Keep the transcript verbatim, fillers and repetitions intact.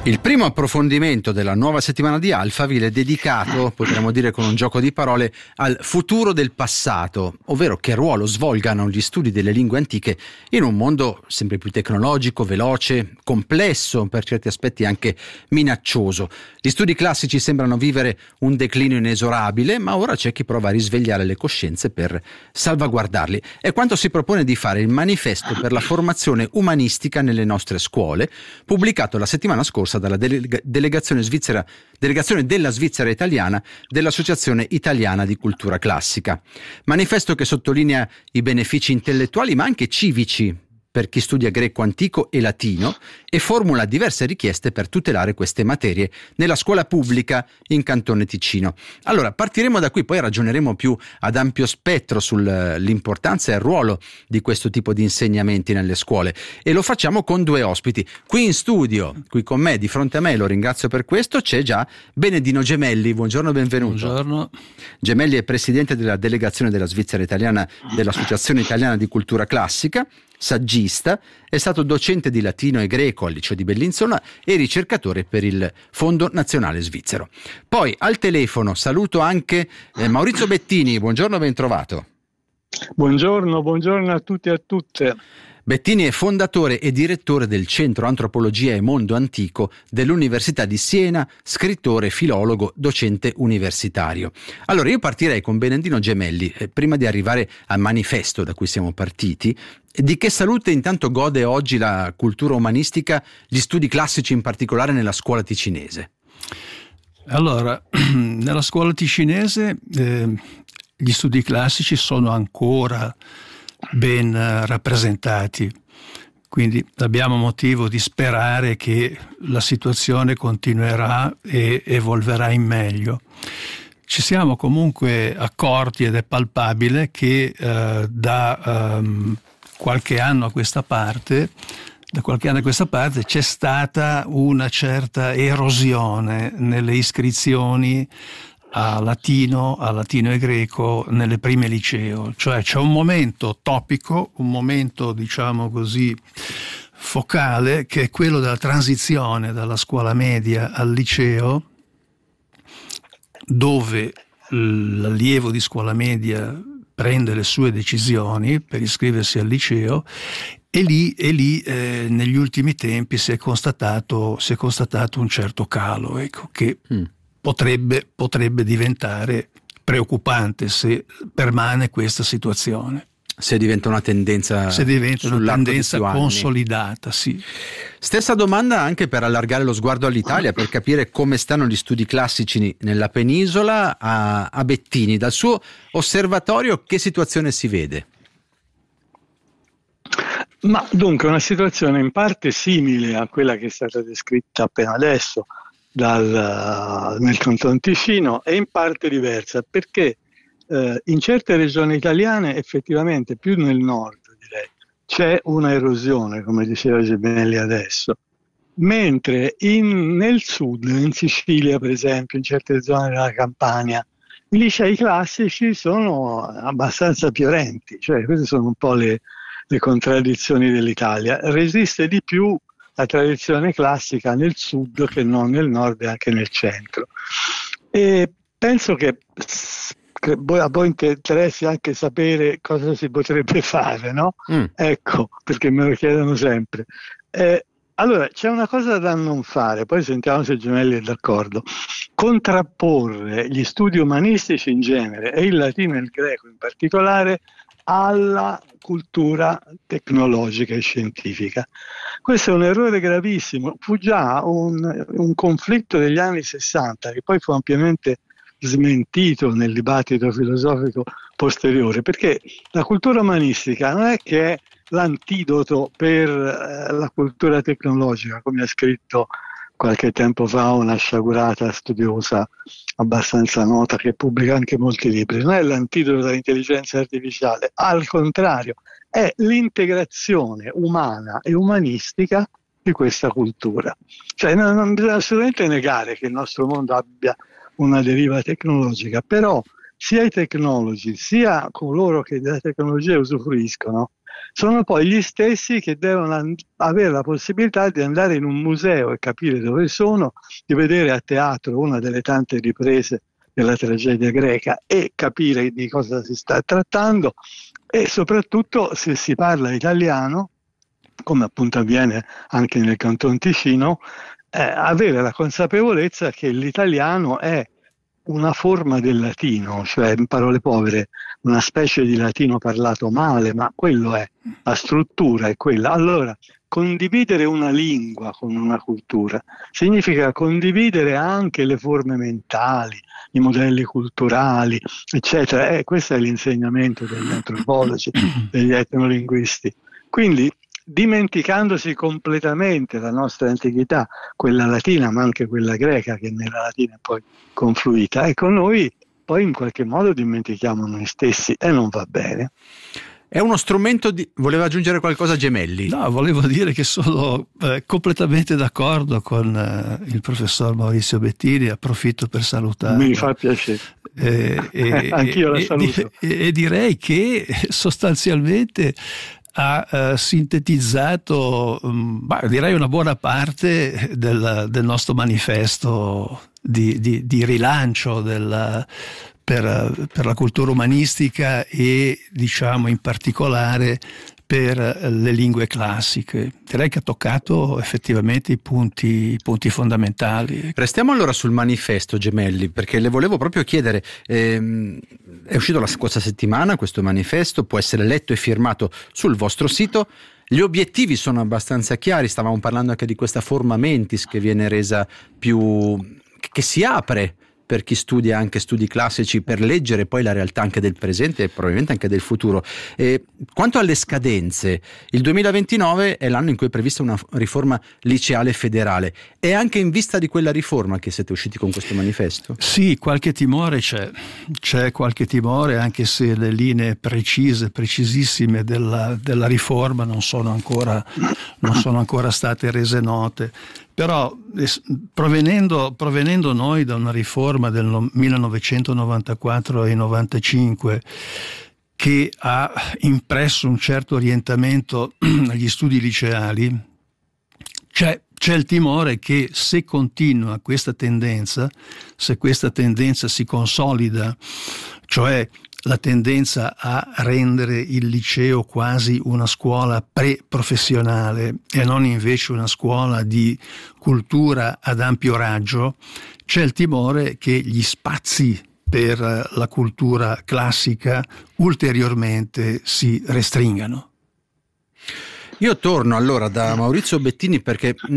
Il primo approfondimento della nuova settimana di Alphaville è dedicato, potremmo dire con un gioco di parole, al futuro del passato, ovvero che ruolo svolgano gli studi delle lingue antiche in un mondo sempre più tecnologico, veloce, complesso, per certi aspetti anche minaccioso. Gli studi classici sembrano vivere un declino inesorabile, ma ora c'è chi prova a risvegliare le coscienze per salvaguardarli. È quanto si propone di fare il manifesto per la formazione umanistica nelle nostre scuole, pubblicato la settimana scorsa dalla delega- delegazione svizzera, delegazione della Svizzera italiana dell'Associazione Italiana di Cultura Classica. Manifesto che sottolinea i benefici intellettuali ma anche civici per chi studia greco antico e latino e formula diverse richieste per tutelare queste materie nella scuola pubblica in Cantone Ticino. Allora, partiremo da qui, poi ragioneremo più ad ampio spettro sull'importanza e il ruolo di questo tipo di insegnamenti nelle scuole, e lo facciamo con due ospiti. Qui in studio, qui con me, di fronte a me, lo ringrazio per questo, c'è già Benedino Gemelli. Buongiorno, benvenuto. Buongiorno. Gemelli è presidente della delegazione della Svizzera italiana dell'Associazione Italiana di Cultura Classica, saggista, è stato docente di latino e greco al liceo di Bellinzona e ricercatore per il Fondo Nazionale Svizzero. Poi al telefono saluto anche eh, Maurizio Bettini. Buongiorno, ben trovato. Buongiorno, buongiorno a tutti e a tutte. Bettini è fondatore e direttore del Centro Antropologia e Mondo Antico dell'Università di Siena, scrittore, filologo, docente universitario. Allora io partirei con Benedino Gemelli, eh, prima di arrivare al manifesto da cui siamo partiti. Di che salute intanto gode oggi la cultura umanistica, gli studi classici in particolare nella scuola ticinese? Allora, nella scuola ticinese eh, gli studi classici sono ancora ben uh, rappresentati, quindi abbiamo motivo di sperare che la situazione continuerà e evolverà in meglio. Ci siamo comunque accorti, ed è palpabile, che uh, da um, qualche anno a questa parte da qualche anno a questa parte c'è stata una certa erosione nelle iscrizioni a latino, a latino e greco nelle prime liceo, cioè c'è un momento topico, un momento diciamo così focale, che è quello della transizione dalla scuola media al liceo, dove l'allievo di scuola media prende le sue decisioni per iscriversi al liceo e lì, e lì eh, negli ultimi tempi si è constatato, si è constatato un certo calo, ecco, che mm. Potrebbe, potrebbe diventare preoccupante se permane questa situazione. Se diventa una tendenza, se diventa una tendenza consolidata, sì. Stessa domanda anche per allargare lo sguardo all'Italia, per capire come stanno gli studi classici nella penisola. A, a Bettini, dal suo osservatorio, che situazione si vede? Ma dunque una situazione in parte simile a quella che è stata descritta appena adesso Dal, nel Canton Ticino, e in parte diversa, perché eh, in certe regioni italiane effettivamente, più nel nord direi, c'è una erosione, come diceva Gemelli adesso, mentre in, nel sud, in Sicilia per esempio, in certe zone della Campania, i licei classici sono abbastanza fiorenti, cioè queste sono un po' le, le contraddizioni dell'Italia. Resiste di più la tradizione classica nel sud che non nel nord e anche nel centro. E penso che, che a voi interessi anche sapere cosa si potrebbe fare, no? Mm. Ecco, perché me lo chiedono sempre. Eh, allora, c'è una cosa da non fare, poi sentiamo se Gemelli è d'accordo. Contrapporre gli studi umanistici in genere, e il latino e il greco in particolare, alla cultura tecnologica e scientifica. Questo è un errore gravissimo. Fu già un, un conflitto degli anni sessanta che poi fu ampiamente smentito nel dibattito filosofico posteriore, perché la cultura umanistica non è che è l'antidoto per eh, la cultura tecnologica, come ha scritto qualche tempo fa una sciagurata studiosa abbastanza nota che pubblica anche molti libri. Non è l'antidoto dell'intelligenza artificiale, al contrario, è l'integrazione umana e umanistica di questa cultura. Cioè non, non bisogna assolutamente negare che il nostro mondo abbia una deriva tecnologica, però sia i tecnologi sia coloro che della tecnologia usufruiscono sono poi gli stessi che devono and- avere la possibilità di andare in un museo e capire dove sono, di vedere a teatro una delle tante riprese della tragedia greca e capire di cosa si sta trattando, e soprattutto, se si parla italiano, come appunto avviene anche nel Canton Ticino, eh, avere la consapevolezza che l'italiano è una forma del latino, cioè in parole povere una specie di latino parlato male, ma quello è, la struttura è quella. Allora, condividere una lingua con una cultura significa condividere anche le forme mentali, i modelli culturali, eccetera. E questo è l'insegnamento degli antropologi, degli etnolinguisti. Quindi, dimenticandosi completamente la nostra antichità, quella latina ma anche quella greca, che nella latina è poi confluita, ecco, noi poi in qualche modo dimentichiamo noi stessi e non va bene. È uno strumento di... Voleva aggiungere qualcosa Gemelli? No, volevo dire che sono eh, completamente d'accordo con eh, il professor Maurizio Bettini, approfitto per salutarlo. Mi fa piacere. Eh, e, Anch'io la saluto. E, e, e direi che sostanzialmente ha eh, sintetizzato, um, bah, direi una buona parte del, del nostro manifesto di, di, di rilancio del, per, per la cultura umanistica e, diciamo, in particolare per le lingue classiche. Direi che ha toccato effettivamente i punti, i punti fondamentali. Restiamo allora sul manifesto, Gemelli, perché le volevo proprio chiedere, ehm, è uscito la scorsa settimana questo manifesto, può essere letto e firmato sul vostro sito. Gli obiettivi sono abbastanza chiari, stavamo parlando anche di questa forma mentis che viene resa più... che si apre per chi studia anche studi classici, per leggere poi la realtà anche del presente e probabilmente anche del futuro. E quanto alle scadenze, il duemilaventinove è l'anno in cui è prevista una riforma liceale federale. È anche in vista di quella riforma che siete usciti con questo manifesto? Sì, qualche timore c'è, c'è qualche timore, anche se le linee precise, precisissime della, della riforma non sono ancora, non sono ancora state rese note. Però provenendo, provenendo noi da una riforma del millenovecentonovantaquattro e novantacinque che ha impresso un certo orientamento agli studi liceali, c'è, c'è il timore che se continua questa tendenza, se questa tendenza si consolida, cioè la tendenza a rendere il liceo quasi una scuola pre-professionale e non invece una scuola di cultura ad ampio raggio, c'è il timore che gli spazi per la cultura classica ulteriormente si restringano. Io torno allora da Maurizio Bettini perché